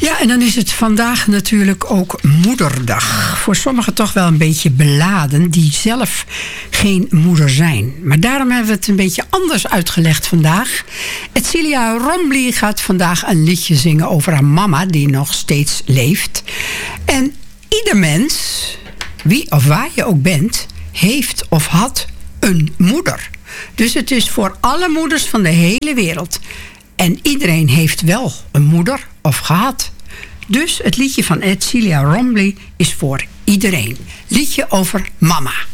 Ja, en dan is het vandaag natuurlijk ook Moederdag. Voor sommigen toch wel een beetje beladen die zelf geen moeder zijn. Maar daarom hebben we het een beetje anders uitgelegd vandaag. Edcilia Rombly gaat vandaag een liedje zingen over haar mama die nog steeds leeft. En ieder mens, wie of waar je ook bent, heeft of had een moeder. Dus het is voor alle moeders van de hele wereld. En iedereen heeft wel een moeder of gehad. Dus het liedje van Edcilia Rombly is voor iedereen. Liedje over mama.